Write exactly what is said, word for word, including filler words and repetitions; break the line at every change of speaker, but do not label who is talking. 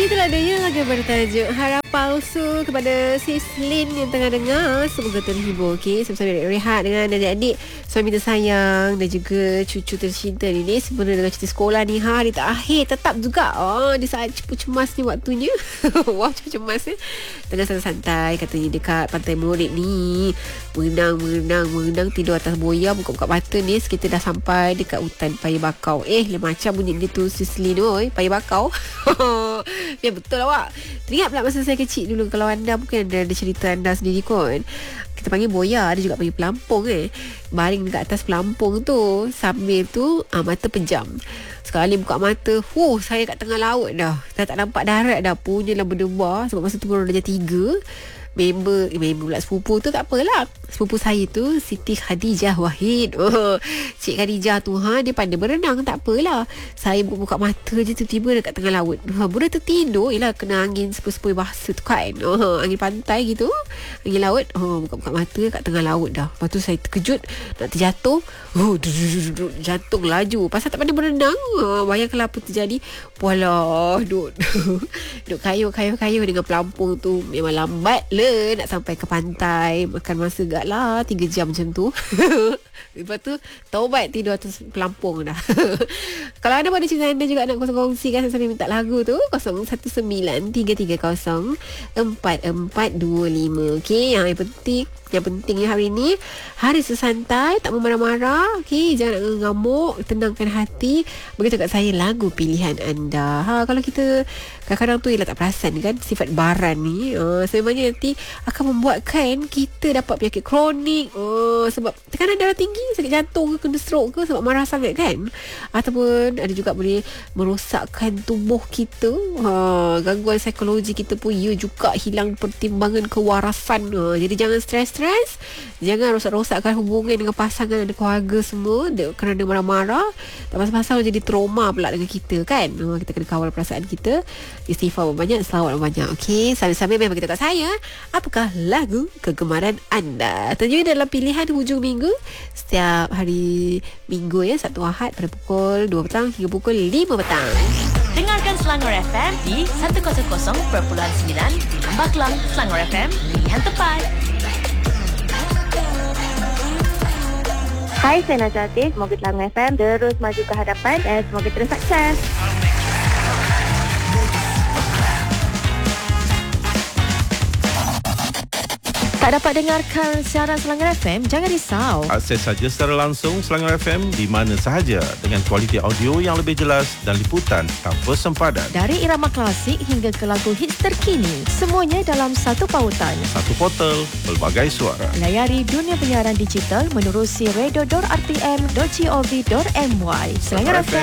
Itulah dia lagu bertajuk Harap Palsu kepada Sis Lin yang tengah dengar. Semoga terhibur, okey. Sama-sama rehat dengan adik-adik, suami tersayang dan juga cucu tercinta ni. Ni sebenarnya dengan cuti sekolah ni, hari terakhir tetap juga. Oh, di saat cemas ni waktunya. Wah, cemas ya. Tengah santai-santai katanya dekat Pantai Morik ni. Mengenang, mengenang, mengenang, tidur atas boya, buka-buka mata ni sekitar dah sampai dekat hutan Paya Bakau. Eh, lain macam bunyi gitu Sis Lin, oi. Paya Bakau. Ya, betul awak. Teringat pula masa saya kecil dulu. Kalau anda mungkin ada, ada cerita anda sendiri kot. Kita panggil boya, ada juga panggil pelampung eh. Baring dekat atas pelampung tu, sambil tu ah, mata pejam. Sekali buka mata, huh, saya kat tengah laut dah. Dah tak nampak darat dah. Punyalah berdebar. Sebab masa tu baru darjah tiga. Member, eh, member pula sepupu tu tak apalah. Sepupu saya tu Siti Khadijah Wahid. Oh, Cik Khadijah tu ha, dia pandai berenang, tak apalah. Saya buka mata je tiba-tiba dekat tengah laut. Ha, budak tertidur, yelah kena angin sepoi-sepoi bahasa tu kan. Oh, angin pantai gitu, angin laut. Oh, buka-buka mata kat tengah laut dah. Lepas tu saya terkejut nak terjatuh. Oh, jantung laju. Pasal tak pandai berenang. Ha, bayangkanlah apa terjadi. Walah, duk duk kayu-kayu-kayu dengan pelampung tu. Memang lambat le nak sampai ke pantai. Makan masa gak lah tiga jam macam tu. Lepas tu taubat tidur atas pelampung dah. Kalau ada pada cerita anda juga nak kongsi-kongsikan sambil minta lagu tu, kosong satu sembilan tiga tiga kosong empat empat dua lima. Okey, yang penting yang pentingnya hari ni hari sesantai, tak memarah-marah. Okey, jangan nak ngamuk, tenangkan hati. Beritahu kat saya lagu pilihan anda. Ha, kalau kita kadang-kadang tu ialah tak perasan kan sifat baran ni, uh, sebenarnya nanti akan membuatkan kita dapat penyakit kronik. Uh, sebab tekanan darah tinggi, sakit jantung ke, kena stroke ke sebab marah sangat kan. Ataupun ada juga boleh merosakkan tubuh kita. Uh, gangguan psikologi kita pun ia juga hilang pertimbangan kewarasan. Uh, jadi jangan stres-stres. Jangan rosak-rosakkan hubungan dengan pasangan dan keluarga semua kerana marah-marah. Tak pasal-pasal jadi trauma pula dengan kita kan. Uh, kita kena kawal perasaan kita. Istighfar banyak, selawat banyak. Okey, sambil-sambil memang kita kat saya, apakah lagu kegemaran anda? Tentunya dalam pilihan hujung minggu setiap hari minggu ya, Sabtu Ahad pada pukul dua petang hingga pukul lima petang.
Dengarkan Selangor F M di seratus perpuluhan sembilan di Lembah Kelang. Selangor F M, pilihan tepat.
Hai, saya Najwa Atif. Semoga Selangor F M terus maju ke hadapan dan semoga terus sukses.
Tak dapat dengarkan siaran Selangor F M? Jangan risau.
Akses saja secara langsung Selangor F M di mana sahaja dengan kualiti audio yang lebih jelas dan liputan tanpa sempadan.
Dari irama klasik hingga ke lagu hits terkini, semuanya dalam satu pautan.
Satu portal, pelbagai suara.
Layari dunia penyiaran digital menerusi radio dot r t m dot gov dot m y. Selangor F M,